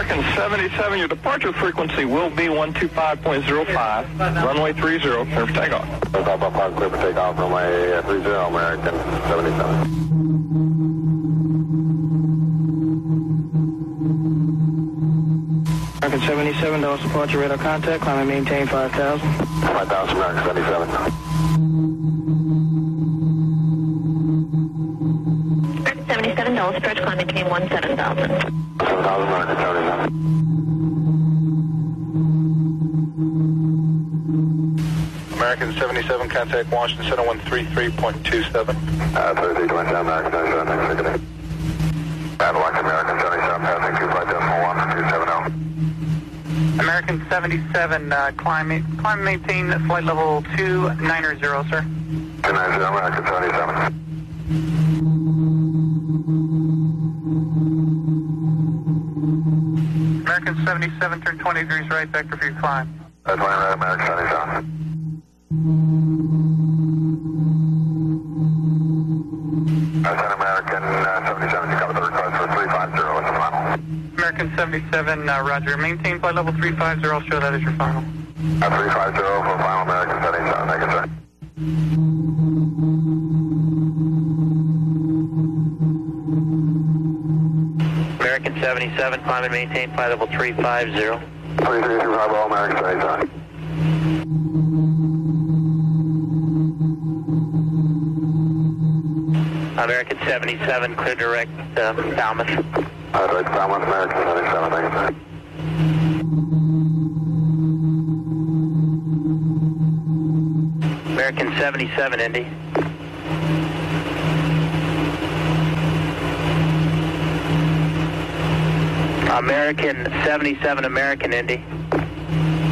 American 77, your departure frequency will be 125.05, runway 30, clear for takeoff. Clear for takeoff, runway 30, American 77. American 77, Dallas departure, radar contact, climb and maintain 5,000. 5,000, American 77. American 77, Dallas approach, climb and maintain 17,000. 7,000, American 77. American 77, contact Washington Center 133.27. 3327, American 77, thanks for getting. Avalanche American 77, passing 25.1, 270. American 77, climb maintain flight level 290, sir. 290, American 77. American 77, turn 20 degrees right, vector for your climb. 20 right, American 77. American 77, you cover the request for 350 as the final. American 77, roger. Maintain flight level 350, I'll show that as your final. 350 for final, American 77, thank you, sir. American 77, climb and maintain flight level 350. 3350, American 77. American 77, clear direct Falmouth. Direct Falmouth, American 77, thank you, sir. American 77, Indy. American 77, American Indy.